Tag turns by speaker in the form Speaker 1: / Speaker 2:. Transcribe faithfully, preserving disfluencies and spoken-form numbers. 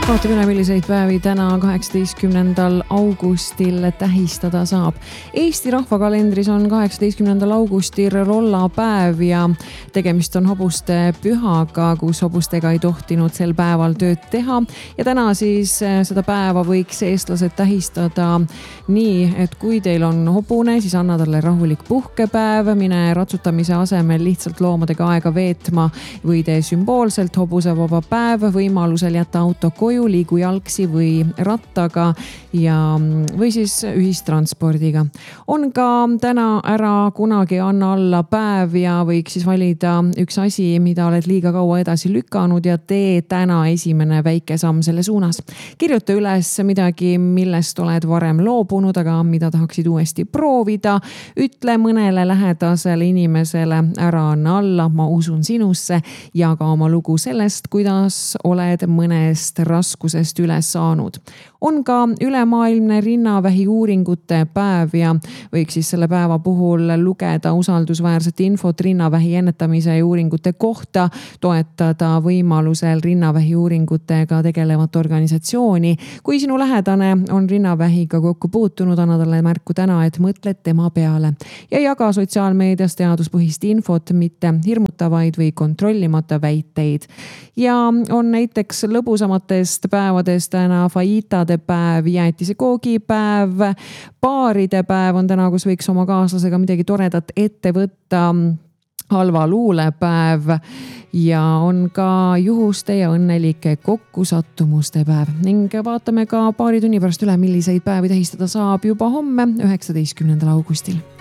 Speaker 1: Vaatame üle, milliseid päevi täna kaheksateistkümnendal augustil tähistada saab. Eesti rahvakalendris on kaheksateistkümnendal augustil rollapäev ja tegemist on hobuste pühaga, kus hobustega ei tohtinud sel päeval tööd teha. Ja täna siis seda päeva võiks eestlased tähistada nii, et kui teil on hobune, siis anna talle rahulik puhkepäev, mine ratsutamise asemel lihtsalt loomadega aega veetma või tee sümboolselt hobusevaba päev, võimalusel jätta auto koju, liigu jalgsi või rattaga ja, või siis ühistranspordiga. On ka täna ära kunagi anna alla päev ja võiks siis valida üks asi, mida oled liiga kaua edasi lükanud ja tee täna esimene väike samm selle suunas. Kirjuta üles midagi, millest oled varem loobunud, aga mida tahaksid uuesti proovida. Ütle mõnele lähedasele inimesele ära anna alla, ma usun sinusse ja ka oma lugu sellest, kuidas oled mõnest raskusest üles saanud. On ka ülemaailmne rinnavähi uuringute päev ja võiks siis selle päeva puhul lugeda usaldusväärset infot rinnavähi ennetamise ja uuringute kohta, toetada võimalusel rinnavähi uuringutega tegelevat organisatsiooni. Kui sinu lähedane on rinnavähiga kokku puutunud, anna talle märku täna, et mõtled tema peale ja jaga sotsiaalmeedias teaduspõhist infot, mitte hirmutavaid või kontrollimata väiteid. Ja on näiteks lõbusamatest päevadest täna fajiitade päev, jäätise koogipäev, paaride päev on täna, kus võiks oma kaaslasega midagi toredat ette võtta, halva luulepäev ja on ka juhuste ja õnnelike kokkusattumuste päev. Ning vaatame ka paari tunni pärast üle, milliseid päevi tähistada saab juba homme, üheksateistkümnendal augustil.